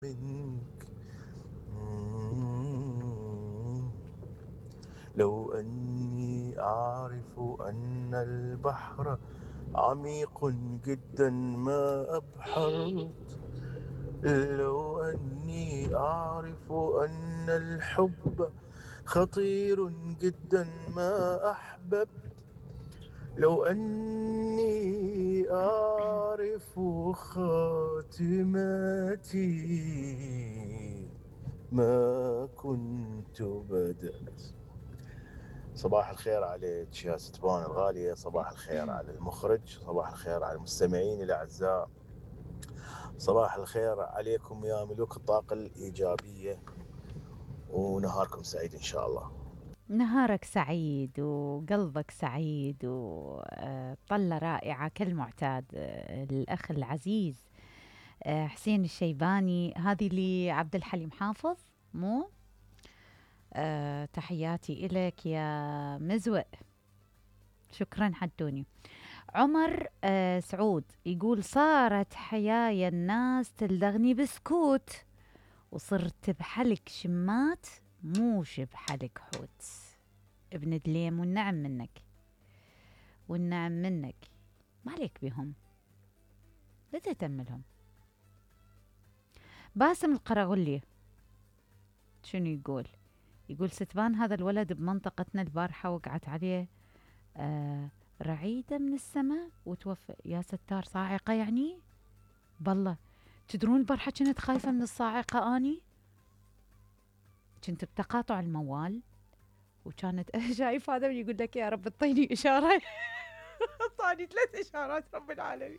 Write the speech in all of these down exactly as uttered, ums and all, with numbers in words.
منك. مم. لو أني أعرف أن البحر عميق جدا ما أبحرت. لو أني أعرف أن الحب خطير جدا ما أحببت. لو أني أعرف خاتماتي ما كنت بدأت. صباح الخير عليك يا ستبان الغالية، صباح الخير على المخرج، صباح الخير على المستمعين الأعزاء، صباح الخير عليكم يا ملوك الطاقة الإيجابية، ونهاركم سعيد إن شاء الله. نهارك سعيد وقلبك سعيد وطلة رائعة كالمعتاد. آه، الأخ العزيز آه، حسين الشيباني، هذه لعبد الحليم حافظ مو؟ أه تحياتي إلك يا مزوق، شكرا حدوني. عمر أه سعود يقول صارت حيايا الناس تلدغني بسكوت، وصرت بحلك شمات موش بحلك حوت. ابن دليم والنعم منك، والنعم منك، ما عليك بهم، لا تهتم لهم. باسم القرغلي شنو يقول؟ يقول ستبان هذا الولد بمنطقتنا البارحة وقعت عليه آه رعيدة من السماء وتوفى. يا ستار، صاعقة يعني؟ بالله تدرون البارحة كنت خايفة من الصاعقة أني، كنت بتقاطع الموال وكانت شايف هذا يقول لك يا رب اعطيني إشارة. اعطاني ثلاث إشارات رب العالمين.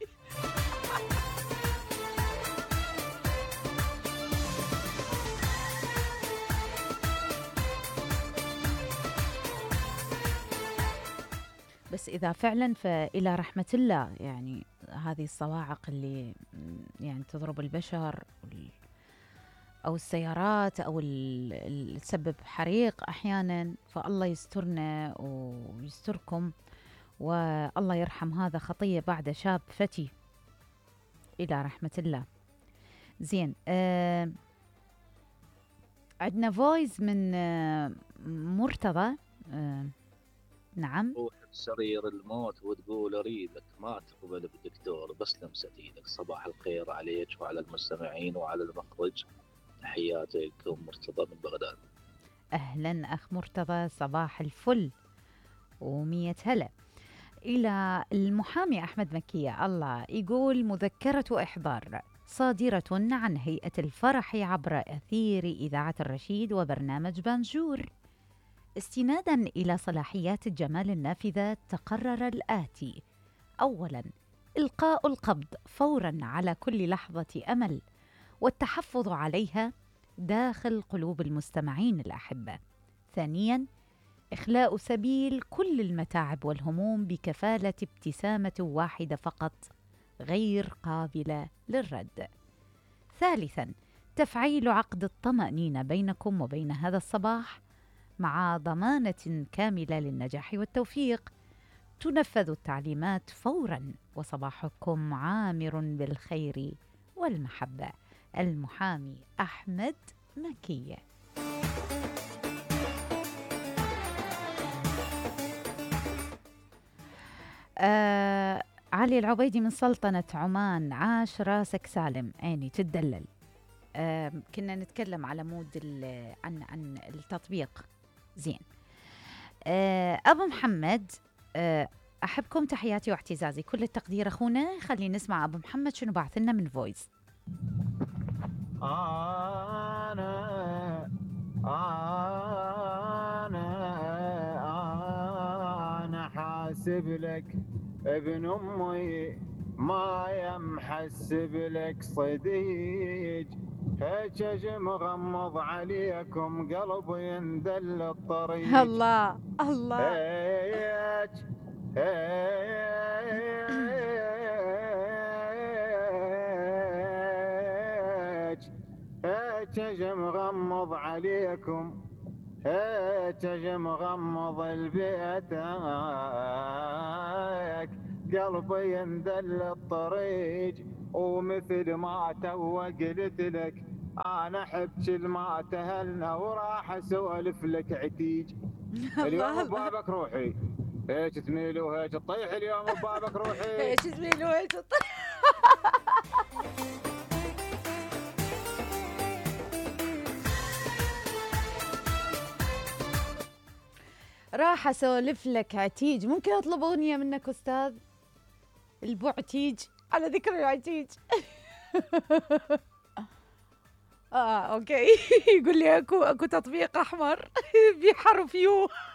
بس إذا فعلا فإلى رحمة الله، يعني هذه الصواعق اللي يعني تضرب البشر أو السيارات أو اللي تسبب حريق أحيانا، فالله يسترنا ويستركم، والله يرحم هذا خطية بعد شاب فتي إلى رحمة الله. زين، آه عندنا فويس من آه مرتضى. آه نعم. تروح بسرير الموت وتقول اريدك، ما تقبل بدكتور بس لمسة ايدك. صباح الخير عليك وعلى المستمعين وعلى المخرج، تحياتي ام مرتضى من بغداد. أهلا أخ مرتضى، صباح الفل ومية هلا. إلى المحامي أحمد مكية، الله يقول مذكرة إحضار صادرة عن هيئة الفرح عبر أثير إذاعة الرشيد وبرنامج بانجور. استنادا إلى صلاحيات الجمال النافذة تقرر الآتي: أولا، إلقاء القبض فورا على كل لحظة أمل والتحفظ عليها داخل قلوب المستمعين الأحبة. ثانيا، إخلاء سبيل كل المتاعب والهموم بكفالة ابتسامة واحدة فقط غير قابلة للرد. ثالثا، تفعيل عقد الطمأنينة بينكم وبين هذا الصباح مع ضمانة كاملة للنجاح والتوفيق. تنفذ التعليمات فورا وصباحكم عامر بالخير والمحبة. المحامي أحمد مكية. آه علي العبيدي من سلطنة عمان، عاش راسك سالم، عيني تدلل. آه كنا نتكلم على مود عن عن التطبيق. زين. آه أبو محمد، آه أحبكم، تحياتي واعتزازي، كل التقدير أخونا. خلينا نسمع أبو محمد شنو بعث لنا من فويس. أنا أنا أنا حاسب لك ابن أمي، ما يمحسب لك صديق. هيك مغمض عليكم قلبي يندل الطريق. الله الله. هيك هيك هيك مغمض عليكم، هيك مغمض البيت. هيك قلبي يندل الطريق، ومثل ما تو قلت لك انا احب كل ما تهلنا وراح اسولف لك عتيج. اليوم ببابك روحي هيك تميل وهيك تطيح، اليوم ببابك روحي ايش تميل وهيك تطيح. راح اسولف لك عتيج. ممكن اطلب اغنيه منك استاذ؟ البعتيج، على ذكر العتيج. اه اوكي. يقول لي اكو اكو تطبيق احمر بحرف يو.